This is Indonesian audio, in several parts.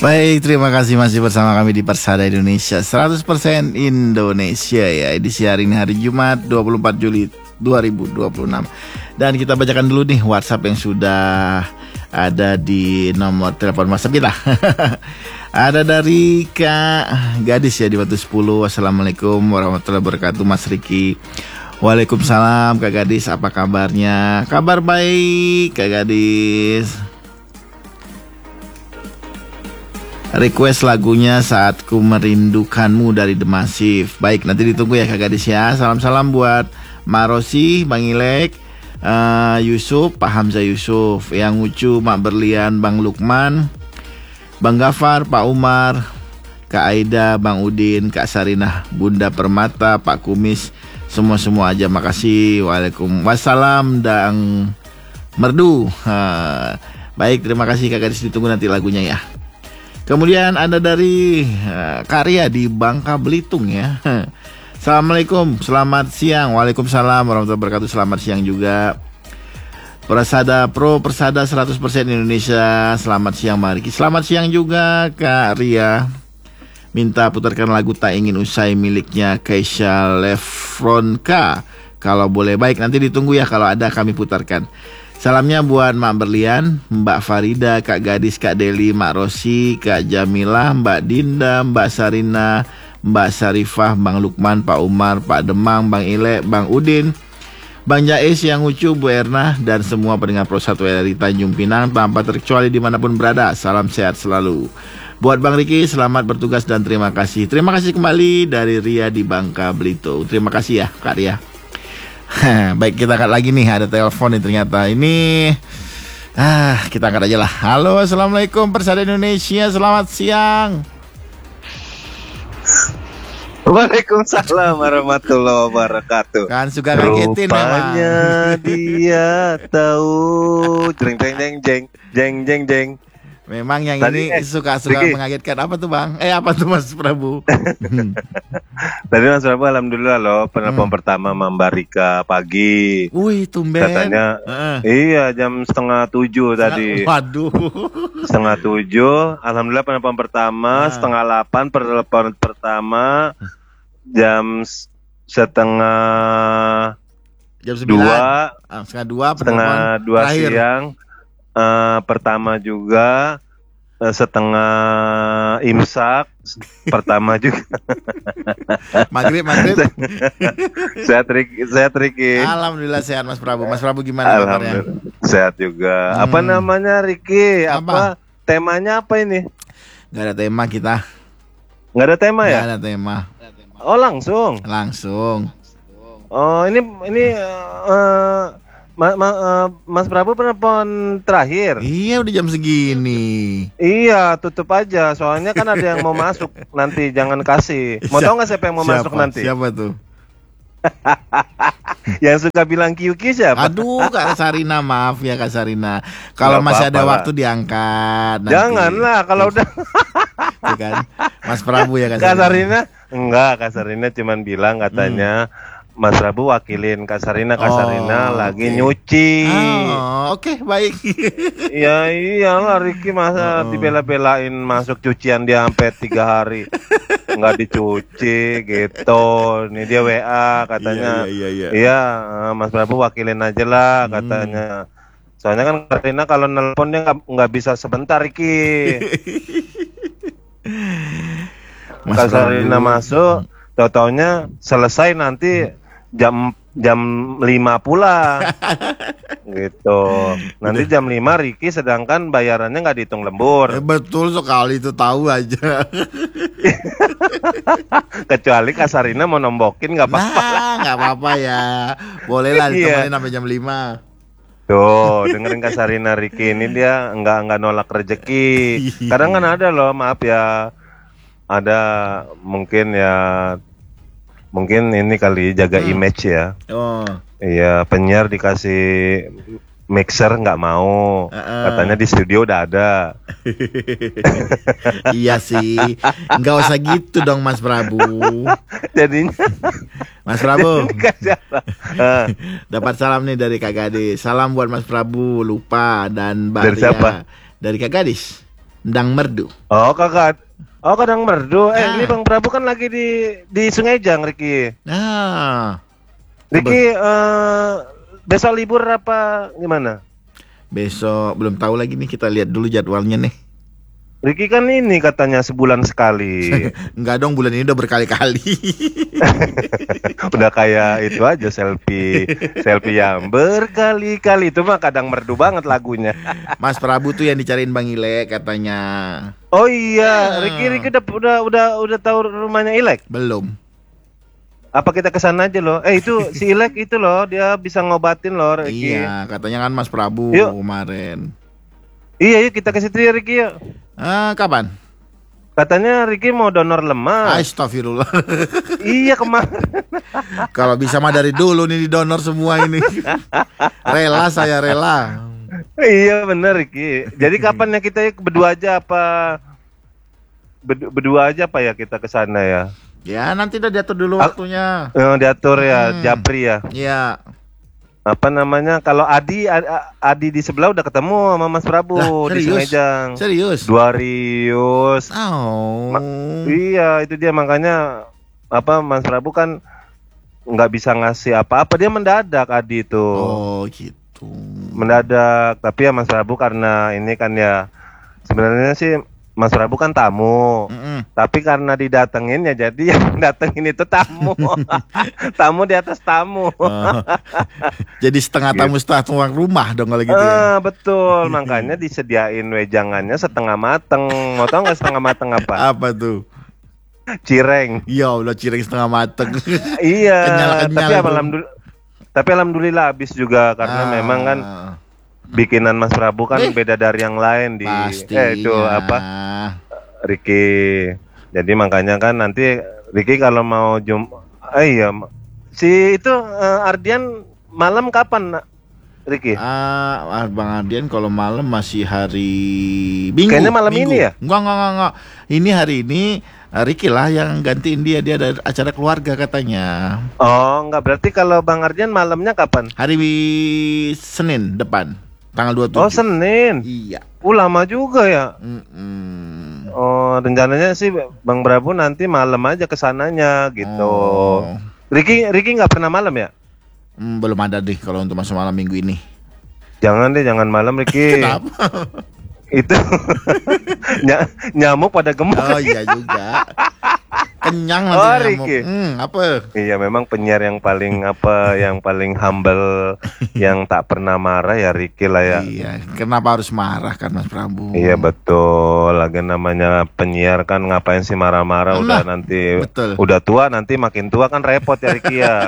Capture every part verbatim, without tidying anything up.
Baik, terima kasih masih bersama kami di Persada Indonesia seratus persen Indonesia ya. Edisi hari ini hari Jumat dua puluh empat Juli dua ribu dua puluh enam. Dan kita bacakan dulu nih WhatsApp yang sudah ada di nomor telepon WhatsApp kita. Ada dari Kak Gadis ya di Batu sepuluh. Wassalamualaikum warahmatullahi wabarakatuh Mas Riki. Waalaikumsalam Kak Gadis, apa kabarnya? Kabar baik Kak Gadis. Request lagunya Saat Ku Merindukanmu dari The Massive. Baik, nanti ditunggu ya Kak Gadis ya. Salam-salam buat Marosi, Bang Ilek, uh, Yusuf, Pak Hamzah Yusuf, Yang Ucu, Mak Berlian, Bang Lukman, Bang Gafar, Pak Umar, Kak Aida, Bang Udin, Kak Sarinah, Bunda Permata, Pak Kumis, semua-semua aja makasih. Waalaikumsalam dan merdu. Ha. Baik, terima kasih Kak Gadis, ditunggu nanti lagunya ya. Kemudian ada dari uh, Karya di Bangka Belitung ya. Assalamualaikum, selamat siang. Waalaikumsalam warahmatullahi wabarakatuh. Selamat siang juga. Persada Pro, Persada seratus persen Indonesia. Selamat siang Mariki. Selamat siang juga Kak Ria. Minta putarkan lagu Tak Ingin Usai miliknya Keisha Lefronka. Kalau boleh, baik nanti ditunggu ya, kalau ada kami putarkan. Salamnya buat Mak Berlian, Mbak Farida, Kak Gadis, Kak Deli, Mak Rosi, Kak Jamilah, Mbak Dinda, Mbak Sarina, Mbak Sarifah, Bang Lukman, Pak Umar, Pak Demang, Bang Ile, Bang Udin, Bang Jais, Yang Ucu, Bu Erna, dan semua pendengar Pro satu R R I Tanjung Pinang tanpa terkecuali dimanapun berada. Salam sehat selalu. Buat Bang Riki, selamat bertugas dan terima kasih. Terima kasih kembali dari Ria di Bangka Belitung. Terima kasih ya Kak Ria. Baik, kita angkat lagi nih, ada telepon nih ternyata. Ini ah, kita angkat aja lah. Halo, Assalamualaikum Persada Indonesia, selamat siang. Waalaikumsalam warahmatullahi wabarakatuh. Kan suka ngagetin memang. Rupanya dia tahu. Jeng jeng jeng jeng jeng jeng jeng. Memang yang Tadi, ini eh, suka-suka Riki. mengagetkan. Apa tuh Bang? Eh apa tuh Mas Prabu? Tadi Mas Prabu alhamdulillah loh, penelpon Hmm. pertama Mbak Rika pagi. Wih, tumben. Katanya Heeh. iya jam setengah tujuh tadi. Waduh. Setengah tujuh. Alhamdulillah penelpon pertama. Ah. Setengah delapan penelpon pertama. Jam s- setengah Jam sembilan. dua. Ah, setengah dua. Setengah penelpon dua terakhir. siang. Eh, pertama juga. Eh, setengah imsak. Pertama juga. Maghrib, maghrib. Saya trik, saya triki. Alhamdulillah sehat Mas Prabu. Mas Prabu gimana kabarnya? Alhamdulillah sehat juga. Hmm. Apa namanya Riki? Apa? Apa? Temanya apa ini? Gak ada tema kita. Nggak ada tema Gak ya? ada tema. Oh langsung. Langsung. Oh ini ini eh, Ma- ma- eh, Mas Prabu penelpon terakhir. Iya udah jam segini. Iya tutup aja. Soalnya kan ada yang mau masuk nanti. Jangan kasih. Mau tahu nggak siapa yang mau Siapa? masuk nanti? Siapa tuh? Yang suka bilang Q Q siapa? Aduh Kak Sarina, maaf ya Kak Sarina. Kalau Nggak masih ada apa-apa waktu diangkat nanti. Janganlah kalau udah. Tuh kan. Mas Prabu ya Kak Kak Sarina. Sarina enggak, Kak Sarina cuman bilang katanya Mas Prabu wakilin Kak Sarina, Kak Oh, Sarina lagi oke. nyuci. Oh, oke baik. Ya iyalah Ricky masa Oh. dibela-belain masuk cucian dia sampai tiga hari nggak dicuci gitu. Ini dia W A katanya. Iya, iya, iya, iya. Iya, eh, Mas Prabu wakilin aja lah Hmm. katanya. Soalnya kan Karina kalau nelpon dia nggak nggak bisa sebentar Ricky. Mas Kak Sarina Prabu. masuk, tau-taunya selesai nanti jam jam lima pulang. Gitu. Nanti jam lima Ricky sedangkan bayarannya nggak dihitung Eh, lembur. betul sekali itu, tahu aja. Kecuali Kak Sarina mau nombokin nggak apa-apa. Nah, nggak apa-apa ya. Boleh lah Iya. ditemenin sampai jam lima. Tuh, dengerin Kak Sarina Ricky ini dia nggak nggak nolak rezeki. Kadang kan ada loh, maaf ya. Ada mungkin ya mungkin ini kali jaga Hmm. image ya. Oh. Iya, penyiar dikasih mixer nggak mau. Uh-uh. Katanya di studio udah ada. Iya sih. Nggak usah gitu dong Mas Prabu. Jadinya Mas Prabu. dikasih apa? Ah, Dapat salam nih dari Kak Gadis. Salam buat Mas Prabu, lupa dan Mbak Dari Ria. siapa? Dari Kak Gadis. Ndang Merdu. Oh kakak, oh kadang merdu. Eh Ah. ini Bang Prabu kan lagi di di Sungai Jang, Riki. Nah, Riki eh, besok libur apa gimana? besok belum tahu lagi nih, kita lihat dulu jadwalnya nih. Riki kan ini katanya sebulan sekali. Enggak dong, bulan ini udah berkali-kali. Udah kayak itu aja selfie, selfie yang berkali-kali itu mah kadang merdu banget lagunya. Mas Prabu tuh yang dicariin Bang Ile katanya. Oh iya, Ah. Riki Riki udah udah udah udah tahu rumahnya Ilek. Belum. Apa kita kesana aja loh? Eh itu si Ilek itu loh, dia bisa ngobatin loh Riki. Iya, katanya kan Mas Prabu Yuk. kemarin. Iya, yuk kita ke situ ya Riki yuk. Ah, kapan? Katanya Riki mau donor lemak. Astagfirullah. Iya kemarin. Kalau bisa mah dari dulu nih didonor semua ini. Rela, saya rela. Iya bener Riki. Jadi kapan ya kita ya berdua aja apa? Bed- berdua aja apa ya kita ke sana ya? Ya nanti udah diatur dulu Ah. waktunya. Yang diatur ya, Hmm. Japri ya. Iya. Apa namanya? Kalau Adi A- Adi di sebelah udah ketemu sama Mas Prabu Lah, di serius? Sumedang. Serius? Dua Rius. Oh. Iya, itu dia makanya apa Mas Prabu kan nggak bisa ngasih apa-apa, dia mendadak Adi itu. Oh gitu. Mendadak, tapi ya Mas Prabu karena ini kan ya sebenarnya sih Mas Prabu kan tamu. Mm-mm. Tapi karena didatengin ya jadi yang datengin itu tamu. Tamu di atas tamu. Oh. Jadi setengah tamu setengah tuang rumah dong kalau gitu ya. Ah, betul, makanya disediain wejangannya setengah mateng. Mau tau nggak setengah mateng apa? Apa tuh? Cireng. Ya Allah, cireng setengah mateng. Iya, Kenyal-kenyal tapi itu. alhamdulillah, tapi alhamdulillah habis juga karena Ah, memang kan bikinan Mas Prabu kan Eh, beda dari yang lain di pastinya. eh itu apa Riki. Jadi makanya kan nanti Riki kalau mau jum eh iya si itu eh, Ardian malam kapan nak Riki? Ah, ah, Bang Ardian kalau malam masih hari Minggu. Kayaknya malam Minggu. ini ya? Enggak, enggak, enggak, enggak. Ini hari ini ah, Ricky lah yang gantiin dia, dia ada acara keluarga katanya. Oh, enggak berarti kalau Bang Ardian malamnya kapan? Hari Senin depan, tanggal dua puluh tujuh. Oh, Senin. Iya. Uh, lama juga ya. Mm-mm. Oh, rencananya sih Bang Prabu nanti malam aja kesananya gitu. Oh. Riki Riki nggak pernah malam ya? Hmm, belum ada deh kalau untuk masuk malam minggu ini. Jangan deh, jangan malam Riki. Kenapa? Itu Ny- nyamuk pada gemuk. Oh iya juga. Kenyang nanti Oh, nyamuk. Ricky. Hmm, apa? Iya, memang penyiar yang paling apa, yang paling humble, yang tak pernah marah ya Riki lah ya. Iya, kenapa harus marah kan Mas Prabu? Iya betul, lagi namanya penyiar kan ngapain sih marah-marah, udah Nah, nanti betul. udah tua nanti makin tua kan repot ya Riki ya.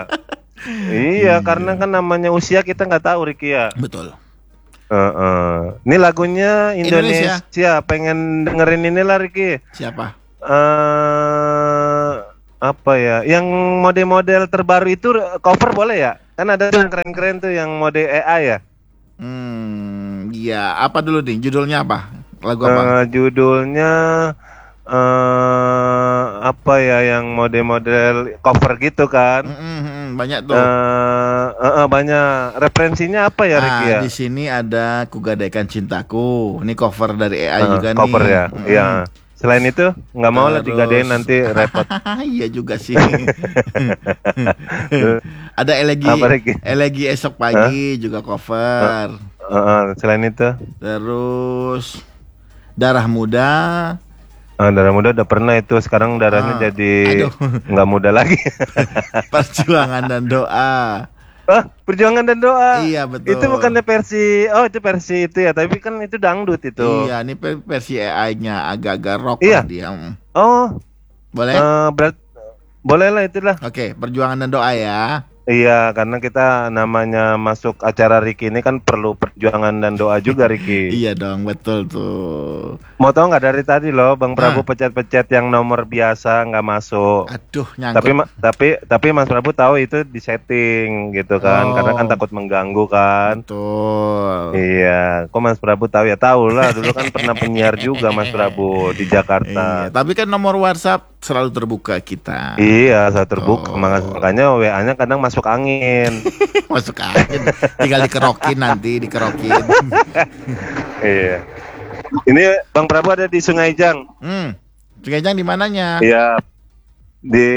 Iya, karena kan namanya usia kita nggak tahu Riki ya. Betul. Heeh. Ini lagunya Indonesia. Indonesia. Pengen dengerin inilah Riki. Siapa? eh apa ya? Yang model-model terbaru itu cover boleh ya? Kan ada tuh yang keren-keren tuh yang mode A I ya. Hmm, iya. Apa dulu nih? Judulnya apa? Lagu apa? Eh, judulnya eh apa ya yang model-model cover gitu kan? Mm-mm, mm, banyak tuh. Eh eh, eh, banyak referensinya apa ya Ricky ya? Nah, di sini ada Kugadaikan Cintaku. Ini cover dari A I Eh, juga nih. cover ya. Mm-mm. Iya. Selain itu nggak mau lah Terus- digadein nanti repot. Iya juga sih. Ada elegi, Apa, Ricky? elegi esok pagi juga cover. Eh, eh, selain itu, Terus Darah Muda. eh, darah muda udah pernah itu. Sekarang darahnya Ah, jadi aduh. nggak muda lagi. Perjuangan dan Doa. Ah, perjuangan dan doa. Iya, betul. Itu bukannya versi, oh itu versi itu ya. Tapi kan itu dangdut itu. Iya, ini pe- versi A I-nya agak-agak rock Iya. lah dia. Mm. Oh, Boleh? eh, berat, boleh lah itulah. Oke, Perjuangan dan Doa ya. Iya, karena kita namanya masuk acara Ricky ini kan perlu perjuangan dan doa juga Ricky. Iya dong, betul tuh. Mau tahu nggak dari tadi loh, Bang Prabu Ah. pencet-pencet yang nomor biasa nggak masuk. Aduh, nyangkut. Tapi ma- tapi tapi Mas Prabu tahu itu di setting gitu kan, Oh. karena kan takut mengganggu kan. Betul. Iya, kok Mas Prabu tahu ya? Tahu lah, dulu kan pernah penyiar juga Mas Prabu di Iya, Jakarta. tapi kan nomor WhatsApp selalu terbuka kita. Iya, saya terbuka, Oh. Maka- makanya W A-nya kadang masuk angin. Masuk aja. Tinggal dikerokin nanti, dikerokin. Iya. Ini Bang Prabu ada di Sungai Jang. Hmm. Sungai Jang di mananya? Iya. Di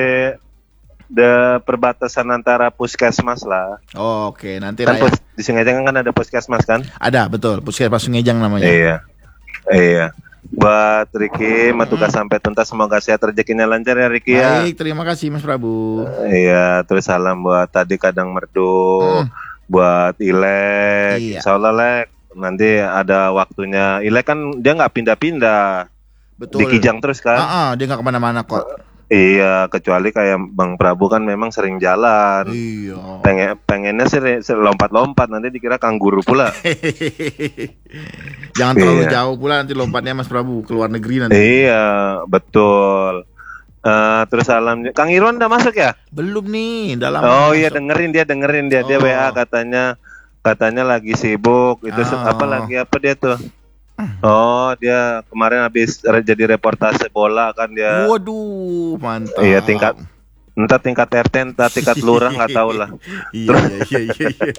the perbatasan antara puskesmas lah. Oh, oke, nanti Kan lah ya. pus- di Sungai Jang kan ada puskesmas kan? Ada, betul. Puskesmas Sungai Jang namanya. Iya. Iya. Buat Riki, matuka sampai tuntas, semoga sehat, rezekinya lancar ya Riki ya. Baik, terima kasih Mas Prabu. Iya, terus salam buat tadi kadang merdu, Hmm. buat Ilek, Iya. insya Allah Lek. Nanti ada waktunya. Ilek kan dia nggak pindah-pindah, Betul. di Kijang terus kan. Ah, ah, dia nggak kemana-mana kok. Iya, kecuali kayak Bang Prabu kan memang sering jalan. Iya. Pengen pengennya sih re- sih lompat-lompat, nanti dikira kangguru pula. Jangan terlalu Iya. jauh pula nanti lompatnya Mas Prabu ke luar negeri nanti. Iya, betul. Eh, terus salam, Kang Irwan udah masuk ya? Belum nih, dalam. Oh iya, dengerin dia, dengerin dia, dia Oh. W A katanya, katanya lagi sibuk. Itu se- Oh. apa lagi apa dia tuh? Oh, dia kemarin habis re- jadi reportase bola kan dia. Waduh, mantap. Iya, tingkat entah tingkat R T, entah tingkat lurah nggak tahu lah. Iya, iya, iya, iya.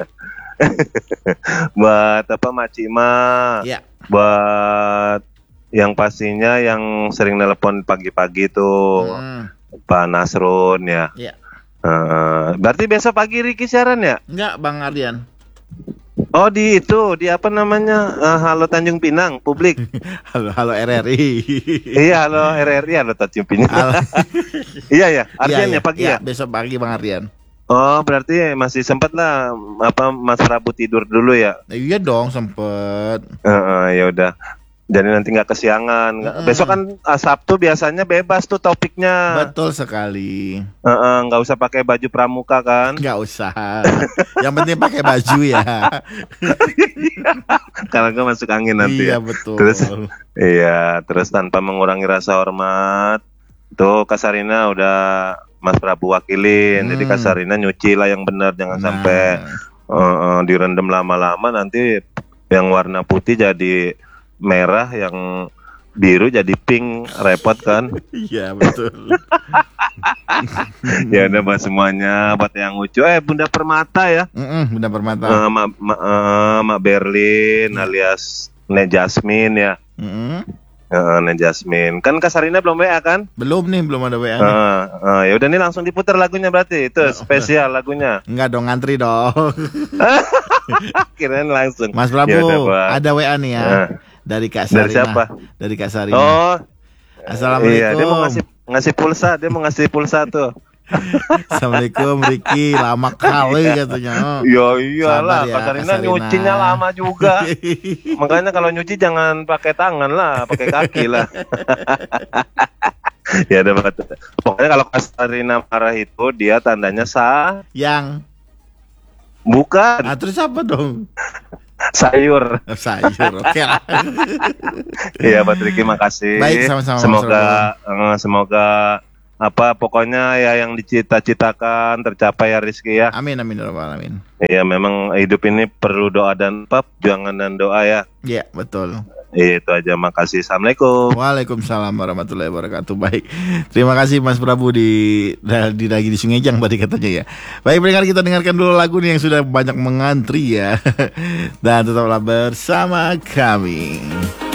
Buat apa Mak Cima? Iya. Buat yang pastinya yang sering telepon pagi-pagi tuh Hmm, Pak Nasrun ya. Iya. Eh, berarti besok pagi Riki siaran ya? Enggak, Bang Ardian. Oh di itu, di apa namanya? Eh, Halo Tanjung Pinang, publik. Halo, halo R R I. Iya, halo R R I, halo Tanjung Pinang. Halo. Iya ya, Ardian Iya, ya pagi iya, ya. besok pagi Bang Ardian. Oh berarti masih sempat lah apa Mas Prabu tidur dulu ya? Eh, iya dong, sempet. Eh, eh, ya udah. Jadi nanti nggak kesiangan. Nggak- Mm-mm. Besok kan ah, Sabtu biasanya bebas tuh topiknya. Betul sekali. Eh, eh, nggak usah pakai baju pramuka kan? Nggak usah. Yang penting pakai baju ya. Karena nggak masuk angin nanti Iya ya. betul. Terus iya, terus tanpa mengurangi rasa hormat. Tuh Kasarina udah Mas Prabu wakilin. Jadi Hmm. Kasarina nyuci lah yang benar, jangan Nah, sampai eh, eh, direndam lama-lama nanti yang warna putih jadi merah, yang biru jadi pink, repot kan? Iya betul. Ya udah buat semuanya, buat yang lucu. Eh Bunda Permata ya, Mm-mm, Bunda Permata. Eh, Mak Ma- eh, Mak Berlin alias Ne Jasmine ya. Mm-mm. Eh, Ne Jasmine. Kan Kasarina belum W A kan? Belum nih, belum ada W A nih. Eh, eh, ya udah nih langsung diputar lagunya berarti. Itu spesial lagunya. Enggak dong, ngantri dong. Kirain langsung. Mas Prabu, Ya udah, Pak. ada W A nih ya. Eh. Dari Kak Dari Sarina. siapa? Dari Kak Sarina. Oh, Assalamualaikum. iya, dia mau ngasih ngasih pulsa, dia mau ngasih pulsa tuh. Assalamualaikum Riki, lama kali katanya. Ya iyalah, Sabar ya, Kasarina Kak Sarina. nyucinya lama juga. Makanya kalau nyuci jangan pakai tangan lah, pakai kaki lah. Ya udah, Pak. Pokoknya kalau Kasarina marah itu dia tandanya sah, Yang bukan ah, terus apa dong? sayur. Oh, sayur, oke lah. Iya, Pak Riki, makasih. Baik, sama-sama, Mas Semoga eh, semoga apa pokoknya ya yang dicita-citakan tercapai ya Rizky ya. Amin, amin, ya rabbal alamin. Iya, memang hidup ini perlu doa dan apa, perjuangan dan doa ya. Iya, betul. Itu aja, makasih. Assalamualaikum. Waalaikumsalam warahmatullahi wabarakatuh. Baik, terima kasih Mas Prabu di di lagi di Sungai Jang tadi katanya ya. Baik, pendengar, kita dengarkan dulu lagu nih yang sudah banyak mengantri ya. Dan tetaplah bersama kami.